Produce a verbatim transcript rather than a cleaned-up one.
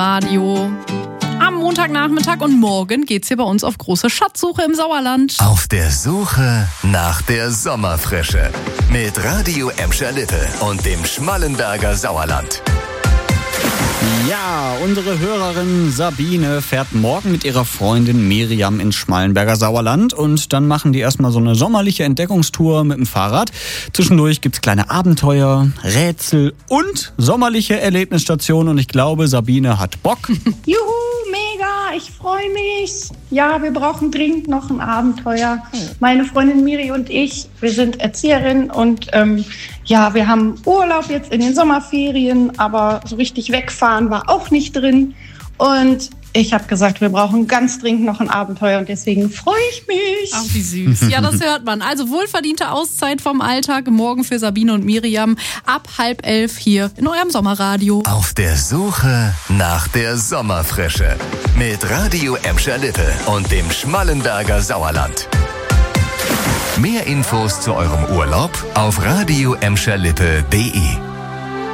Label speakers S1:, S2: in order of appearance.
S1: Radio. Am Montagnachmittag und morgen geht's hier bei uns auf große Schatzsuche im Sauerland.
S2: Auf der Suche nach der Sommerfrische. Mit Radio Emscher Lippe und dem Schmallenberger Sauerland.
S3: Ja, unsere Hörerin Sabine fährt morgen mit ihrer Freundin Miriam ins Schmallenberger Sauerland und dann machen die erstmal so eine sommerliche Entdeckungstour mit dem Fahrrad. Zwischendurch gibt's kleine Abenteuer, Rätsel und sommerliche Erlebnisstationen und ich glaube, Sabine hat Bock.
S4: Juhu, mega, ich freue mich. Ja, wir brauchen dringend noch ein Abenteuer. Meine Freundin Miri und ich, wir sind Erzieherin und ähm, ja, wir haben Urlaub jetzt in den Sommerferien, aber so richtig wegfahren war auch nicht drin. Und ich habe gesagt, wir brauchen ganz dringend noch ein Abenteuer und deswegen freue ich mich.
S1: Ach, wie süß. Ja, das hört man. Also wohlverdiente Auszeit vom Alltag morgen für Sabine und Miriam ab halb elf hier in eurem Sommerradio.
S2: Auf der Suche nach der Sommerfrische. Mit Radio Emscher Lippe und dem Schmallenberger Sauerland. Mehr Infos zu eurem Urlaub auf radio emscher lippe punkt de.